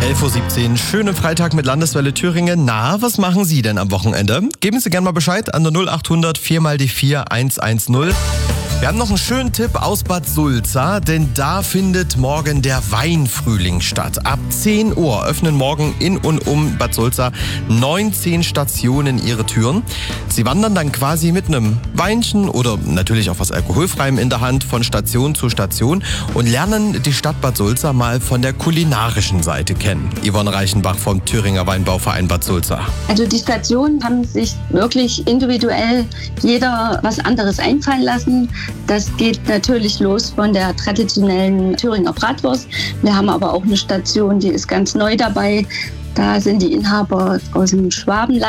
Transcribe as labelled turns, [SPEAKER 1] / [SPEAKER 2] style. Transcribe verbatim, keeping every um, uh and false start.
[SPEAKER 1] elf Uhr siebzehn, schönen Freitag mit Landeswelle Thüringen. Na, was machen Sie denn am Wochenende? Geben Sie gerne mal Bescheid an der null acht hundert vier mal die vier eins eins null. Wir haben noch einen schönen Tipp aus Bad Sulza, denn da findet morgen der Weinfrühling statt. Ab zehn Uhr öffnen morgen in und um Bad Sulza neunzehn Stationen ihre Türen. Sie wandern dann quasi mit einem Weinchen oder natürlich auch was Alkoholfreiem in der Hand von Station zu Station und lernen die Stadt Bad Sulza mal von der kulinarischen Seite kennen. Yvonne Reichenbach vom Thüringer Weinbauverein Bad Sulza.
[SPEAKER 2] Also die Stationen haben sich wirklich individuell jeder was anderes einfallen lassen. Das geht natürlich los von der traditionellen Thüringer Bratwurst. Wir haben aber auch eine Station, die ist ganz neu dabei. Da sind die Inhaber aus dem Schwabenland.